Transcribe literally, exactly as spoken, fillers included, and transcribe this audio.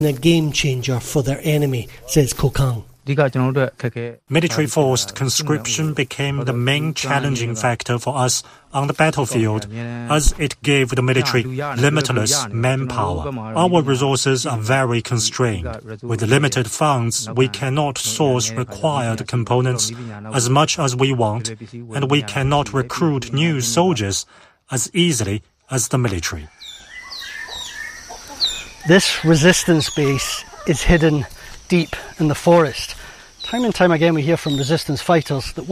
A game changer for their enemy, says Kokang. Military-forced conscription became the main challenging factor for us on the battlefield, as it gave the military limitless manpower. Our resources are very constrained. With limited funds, we cannot source required components as much as we want, and we cannot recruit new soldiers as easily as the military. This resistance base is hidden deep in the forest. Time and time again we hear from resistance fighters that